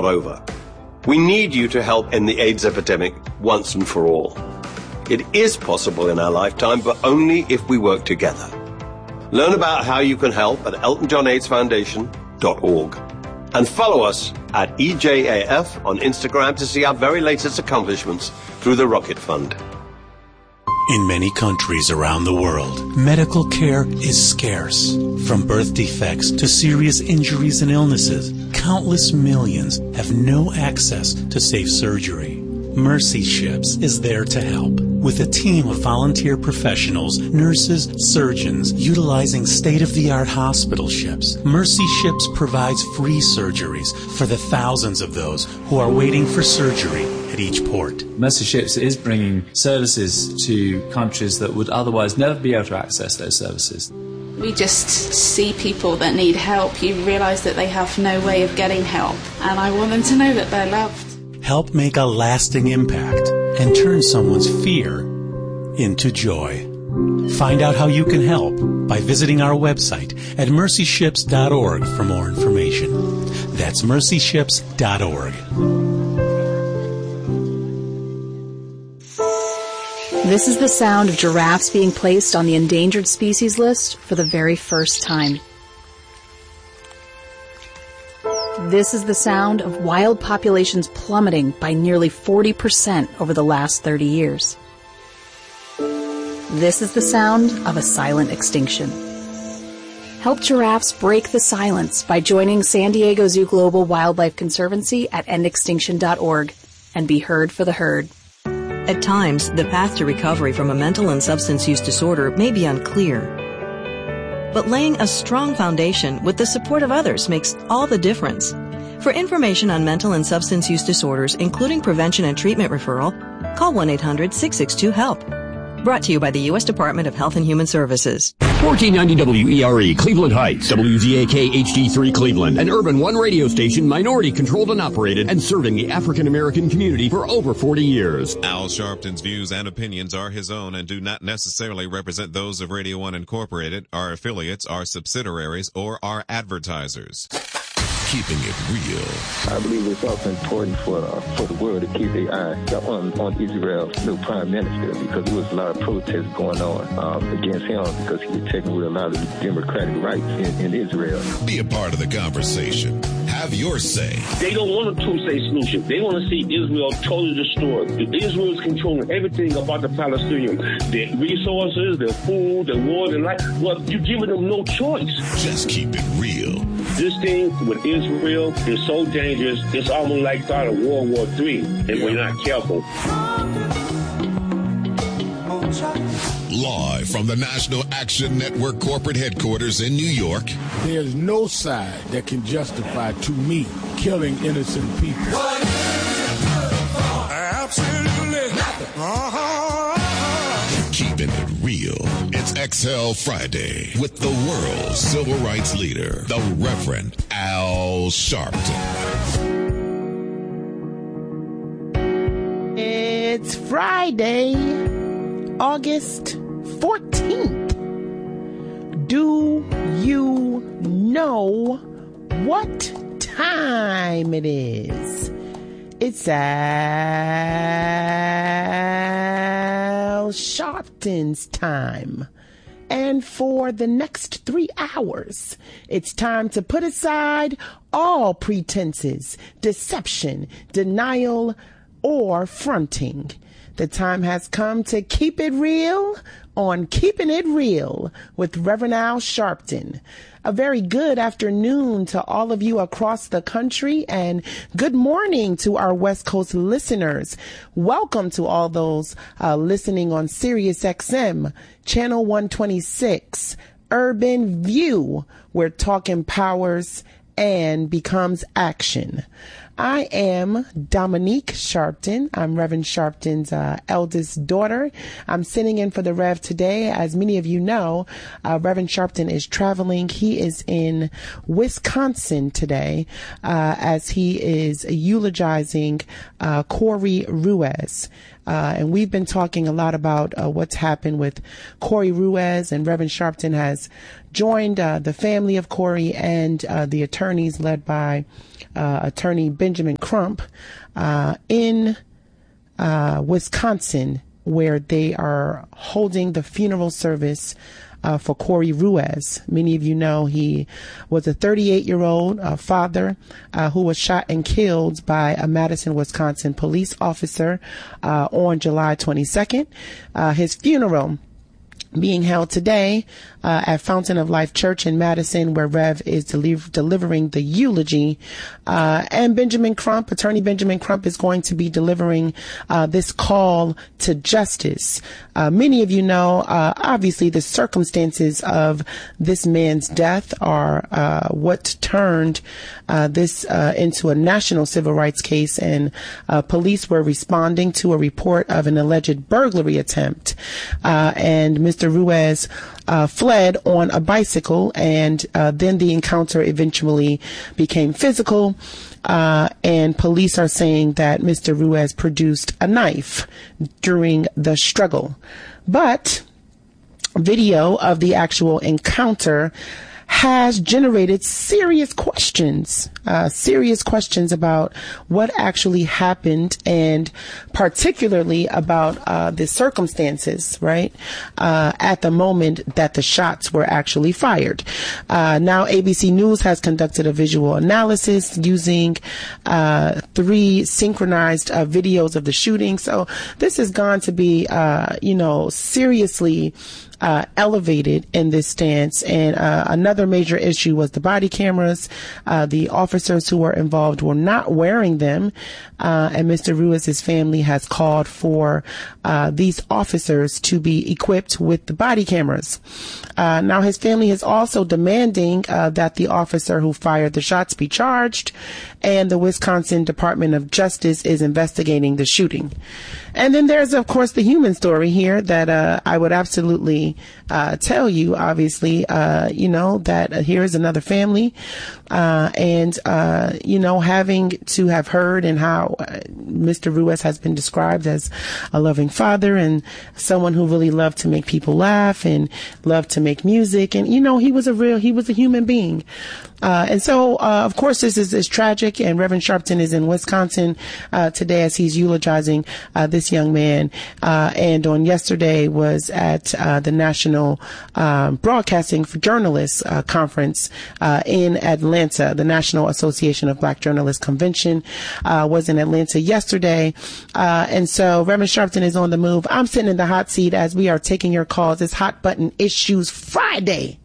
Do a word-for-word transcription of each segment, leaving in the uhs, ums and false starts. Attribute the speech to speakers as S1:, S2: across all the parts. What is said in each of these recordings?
S1: over. We need you to help end the AIDS epidemic once and for all. It is possible in our lifetime, but only if we work together. Learn about how you can help at elton john aids foundation dot org. And follow us at E J A F on Instagram to see our very latest accomplishments through the Rocket Fund.
S2: In many countries around the world, medical care is scarce. From birth defects to serious injuries and illnesses, countless millions have no access to safe surgery. Mercy Ships is there to help. With a team of volunteer professionals, nurses, surgeons, utilizing state-of-the-art hospital ships, Mercy Ships provides free surgeries for the thousands of those who are waiting for surgery at each port.
S3: Mercy Ships is bringing services to countries that would otherwise never be able to access those services.
S4: We just see people that need help. You realise that they have no way of getting help, and I want them to know that they're loved.
S2: Help make a lasting impact and turn someone's fear into joy. Find out how you can help by visiting our website at mercy ships dot org for more information. That's mercy ships dot org.
S5: This is the sound of giraffes being placed on the endangered species list for the very first time. This is the sound of wild populations plummeting by nearly forty percent over the last thirty years. This is the sound of a silent extinction. Help giraffes break the silence by joining San Diego Zoo Global Wildlife Conservancy at end extinction dot org and be heard for the herd.
S6: At times, the path to recovery from a mental and substance use disorder may be unclear. But laying a strong foundation with the support of others makes all the difference. For information on mental and substance use disorders, including prevention and treatment referral, call one eight hundred six six two HELP. Brought to you by the U S Department of Health and Human Services.
S7: fourteen ninety W E R E, Cleveland Heights, W Z A K H D three Cleveland, an urban one radio station, minority controlled and operated, and serving the African American community for over forty years.
S8: Al Sharpton's views and opinions are his own and do not necessarily represent those of Radio One Incorporated, our affiliates, our subsidiaries, or our advertisers.
S9: Keeping it real.
S10: I believe it's also important for uh, for the world to keep their eye on, on Israel's new prime minister, because there was a lot of protests going on um, against him because he was taking away a lot of the democratic rights in, in Israel.
S9: Be a part of the conversation. Have your say.
S11: They don't want a two-state solution. They want to see Israel totally destroyed. Israel is controlling everything about the Palestinians. Their resources, their food, their water, their life. Well, you're giving them no choice.
S9: Just keep it real.
S11: This thing with Israel is so dangerous, it's almost like start of World War Three if yeah. we're not careful.
S9: Live from the National Action Network corporate headquarters in New York.
S12: There's no side that can justify, to me, killing innocent people.
S9: Absolutely nothing. Uh-huh. Keeping it real. It's X L Friday with the world's civil rights leader, the Reverend Al Sharpton.
S13: It's Friday, August fourteenth. Do you know what time it is? It's Al Sharpton's time. And for the next three hours, it's time to put aside all pretenses, deception, denial, or fronting. The time has come to keep it real on Keeping It Real with Reverend Al Sharpton. A very good afternoon to all of you across the country, and good morning to our West Coast listeners. Welcome to all those uh, listening on Sirius X M, Channel one twenty-six, Urban View, where talk empowers and becomes action. I am Dominique Sharpton. I'm Reverend Sharpton's uh, eldest daughter. I'm sitting in for the Rev today. As many of you know, uh, Reverend Sharpton is traveling. He is in Wisconsin today uh, as he is eulogizing uh, Corey Ruiz. Uh, and we've been talking a lot about uh, what's happened with Corey Ruiz, and Reverend Sharpton has joined uh, the family of Corey and uh, the attorneys led by uh, attorney Ben Benjamin Crump uh, in uh, Wisconsin, where they are holding the funeral service Uh, for Corey Ruiz. Many of you know he was a thirty-eight-year-old uh, father uh, who was shot and killed by a Madison, Wisconsin police officer uh, on July twenty-second. Uh, his funeral being held today uh, at Fountain of Life Church in Madison, where Rev is deli- delivering the eulogy. Uh, and Benjamin Crump, Attorney Benjamin Crump, is going to be delivering uh, this call to justice. Uh, many of you know, uh, obviously, the circumstances of this man's death are uh, what turned uh, this uh, into a national civil rights case, and uh, police were responding to a report of an alleged burglary attempt. Uh, and Mister Ruiz uh, fled on a bicycle, and uh, then the encounter eventually became physical. Uh, and police are saying that Mister Ruiz produced a knife during the struggle. But video of the actual encounter has generated serious questions, uh, serious questions about what actually happened, and particularly about uh, the circumstances, right, uh, at the moment that the shots were actually fired. Uh, now, A B C News has conducted a visual analysis using uh, three synchronized uh, videos of the shooting. So this is going to be, uh, you know, seriously Uh, elevated in this stance. And uh, another major issue was the body cameras. Uh, the officers who were involved were not wearing them. Uh, and Mister Ruiz's family has called for uh, these officers to be equipped with the body cameras. Uh, now, his family is also demanding uh, that the officer who fired the shots be charged, and the Wisconsin Department of Justice is investigating the shooting. And then there's, of course, the human story here that uh, I would absolutely uh, tell you, obviously, uh, you know, that uh, here is another family. Uh, and, uh, you know, having to have heard and how uh, Mister Ruiz has been described as a loving father and someone who really loved to make people laugh and loved to make music. And, you know, he was a real, he was a human being. Uh, and so, uh, of course, this is, is tragic, and Reverend Sharpton is in Wisconsin, uh, today as he's eulogizing, uh, this young man, uh, and on yesterday was at, uh, the National, um, Broadcasting for Journalists, uh, conference, uh, in Atlanta. The National Association of Black Journalists Convention, uh, was in Atlanta yesterday. Uh, and so Reverend Sharpton is on the move. I'm sitting in the hot seat as we are taking your calls. It's Hot Button Issues Friday.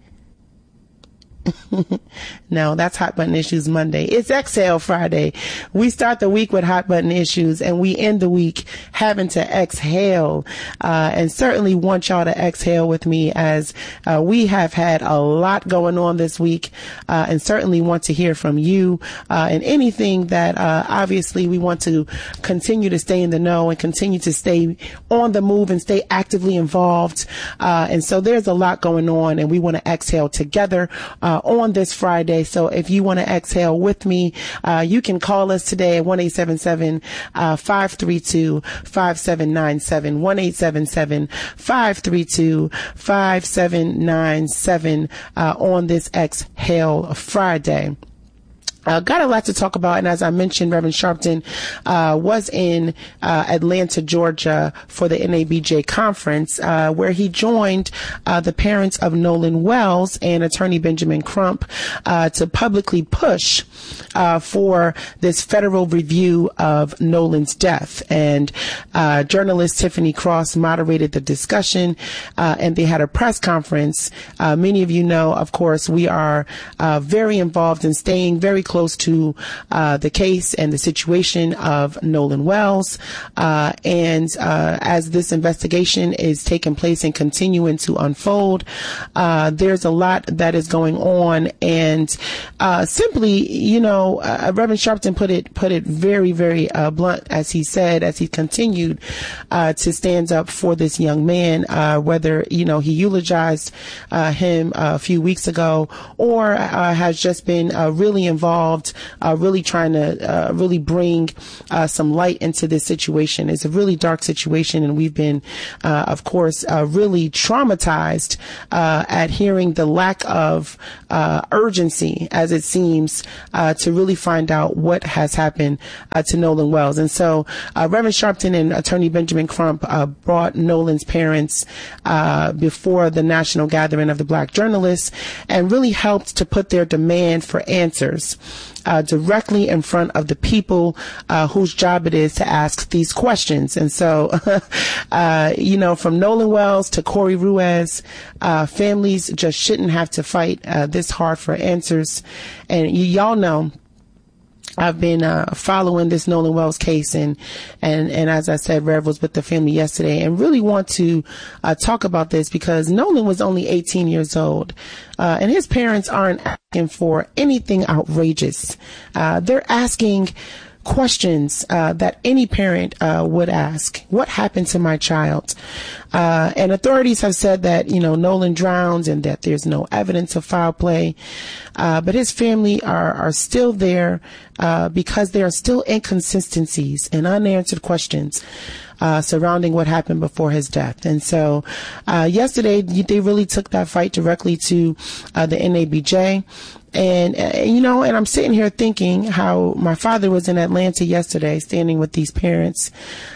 S13: No, that's Hot Button Issues Monday. It's Exhale Friday. We start the week with Hot Button Issues, and we end the week having to exhale, uh, and certainly want y'all to exhale with me as uh, we have had a lot going on this week, uh, and certainly want to hear from you, uh, and anything that uh, obviously we want to continue to stay in the know and continue to stay on the move and stay actively involved. Uh, and so there's a lot going on, and we want to exhale together uh, on this Friday. So if you want to exhale with me, uh, you can call us today at one eight seven seven, five three two, five seven nine seven, one eight seven seven, five three two, five seven nine seven uh, on this Exhale Friday. Uh, got a lot to talk about, and as I mentioned, Reverend Sharpton uh, was in uh, Atlanta, Georgia for the N A B J conference, uh, where he joined uh, the parents of Nolan Wells and Attorney Benjamin Crump uh, to publicly push uh, for this federal review of Nolan's death. And uh, journalist Tiffany Cross moderated the discussion, uh, and they had a press conference. Uh, many of you know, of course, we are uh, very involved in staying very close close to uh, the case and the situation of Nolan Wells. Uh, and uh, as this investigation is taking place and continuing to unfold, uh, there's a lot that is going on. And uh, simply, you know, uh, Reverend Sharpton put it put it very, very uh, blunt, as he said, as he continued uh, to stand up for this young man, uh, whether, you know, he eulogized uh, him a few weeks ago or uh, has just been uh, really involved involved, uh, really trying to uh, really bring uh, some light into this situation. It's a really dark situation, and we've been, uh, of course, uh, really traumatized uh, at hearing the lack of uh, urgency, as it seems, uh, to really find out what has happened uh, to Nolan Wells. And so uh, Reverend Sharpton and Attorney Benjamin Crump uh, brought Nolan's parents uh, before the national gathering of the Black journalists and really helped to put their demand for answers Uh, directly in front of the people uh, whose job it is to ask these questions. And so, uh, you know, from Nolan Wells to Corey Ruiz, uh, families just shouldn't have to fight uh, this hard for answers. And y- y'all know, I've been uh, following this Nolan Wells case, and, and, and as I said, Rev was with the family yesterday, and really want to uh, talk about this because Nolan was only eighteen years old, uh, and his parents aren't asking for anything outrageous. Uh, they're asking questions uh, that any parent uh, would ask. What happened to my child? Uh, and authorities have said that, you know, Nolan drowned and that there's no evidence of foul play. Uh, but his family are, are still there uh, because there are still inconsistencies and unanswered questions Uh, surrounding what happened before his death. And so uh, yesterday, they really took that fight directly to uh, the N A B J. And, uh, you know, and I'm sitting here thinking how my father was in Atlanta yesterday standing with these parents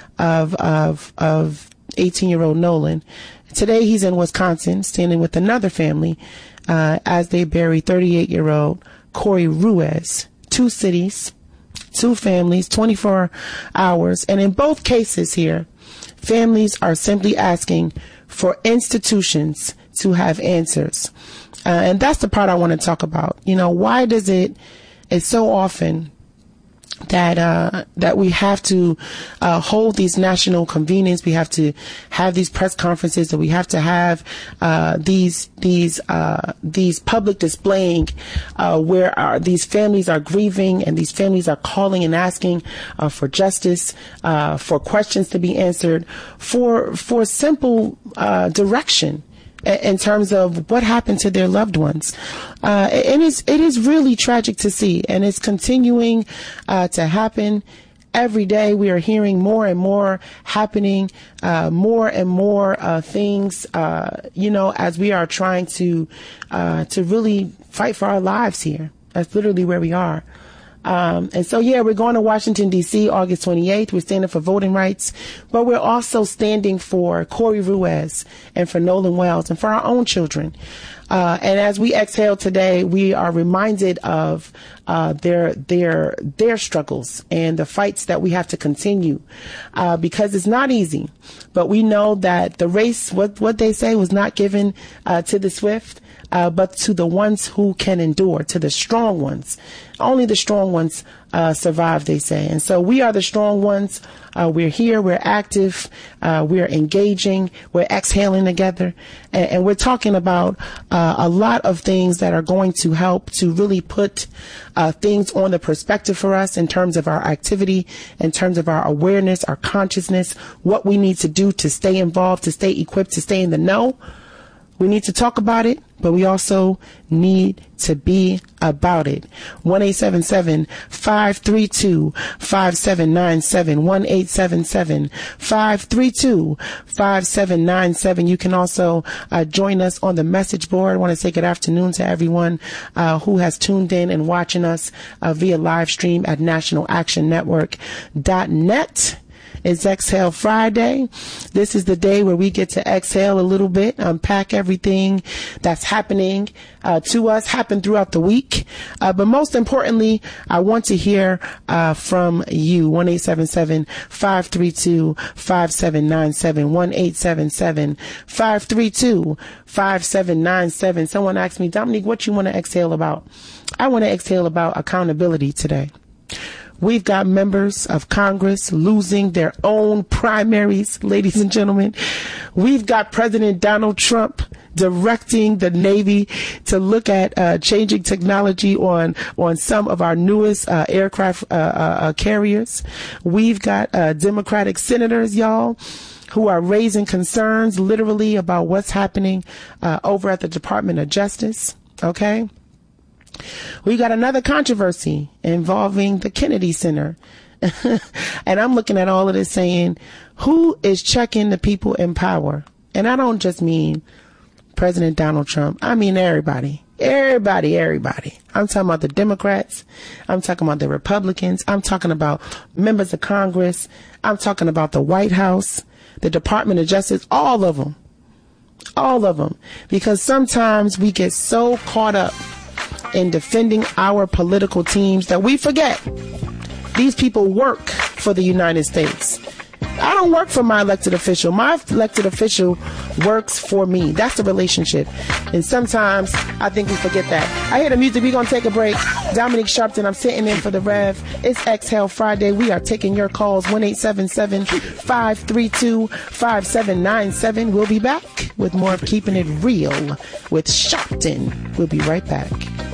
S13: of of of eighteen-year-old Nolan. Today, he's in Wisconsin standing with another family uh, as they bury thirty-eight-year-old Corey Ruiz. Two cities, two families, twenty-four hours. And in both cases here, families are simply asking for institutions to have answers. Uh, and that's the part I want to talk about. You know, why does it, it's so often that uh that we have to uh hold these national convenings, we have to have these press conferences, that we have to have uh these these uh these public displaying uh where our, these families are grieving and these families are calling and asking uh for justice, uh for questions to be answered, for for simple uh direction in terms of what happened to their loved ones. Uh, it is, it is really tragic to see, and it's continuing uh, to happen. Every day we are hearing more and more happening, uh, more and more uh, things, uh, you know, as we are trying to, uh, to really fight for our lives here. That's literally where we are. Um, and so, yeah, we're going to Washington, D C, August twenty-eighth. We're standing for voting rights, but we're also standing for Corey Ruiz and for Nolan Wells and for our own children. Uh, and as we exhale today, we are reminded of uh, their their their struggles and the fights that we have to continue, uh, because it's not easy. But we know that the race, what what they say, was not given uh, to the swift, uh, but to the ones who can endure, to the strong ones. Only the strong ones uh, survive, they say. And so we are the strong ones. Uh, we're here. We're active. Uh, we're engaging. We're exhaling together. And, and we're talking about uh, a lot of things that are going to help to really put uh, things on the perspective for us in terms of our activity, in terms of our awareness, our consciousness, what we need to do to stay involved, to stay equipped, to stay in the know. We need to talk about it, but we also need to be about it. one eight seven seven, five three two, five seven nine seven. one eight seven seven, five three two, five seven nine seven. You can also uh, join us on the message board. I want to say good afternoon to everyone uh, who has tuned in and watching us uh, via live stream at national action network dot net. It's Exhale Friday. This is the day where we get to exhale a little bit, unpack everything that's happening uh, to us, happen throughout the week. Uh, but most importantly, I want to hear uh, from you. one eight seven seven, five three two, five seven nine seven. one eight seven seven, five three two, five seven nine seven. Someone asked me, Dominique, what you want to exhale about? I want to exhale about accountability today. We've got members of Congress losing their own primaries, ladies and gentlemen. We've got President Donald Trump directing the Navy to look at uh, changing technology on on some of our newest uh, aircraft uh, uh, carriers. We've got uh, Democratic senators, y'all, who are raising concerns literally about what's happening uh, over at the Department of Justice. Okay. We got another controversy involving the Kennedy Center. And I'm looking at all of this saying, who is checking the people in power? And I don't just mean President Donald Trump. I mean everybody. Everybody, everybody. I'm talking about the Democrats. I'm talking about the Republicans. I'm talking about members of Congress. I'm talking about the White House, the Department of Justice, all of them. All of them. Because sometimes we get so caught up in defending our political teams that we forget these people work for the United States. I don't work for my elected official. My elected official works for me. That's the relationship. And sometimes I think we forget that. I hear the music. We're going to take a break. Dominique Sharpton, I'm sitting in for the Rev. It's Exhale Friday. We are taking your calls. one eight seven seven, five three two, five seven nine seven. We'll be back with more of Keeping It Real with Sharpton. We'll be right back.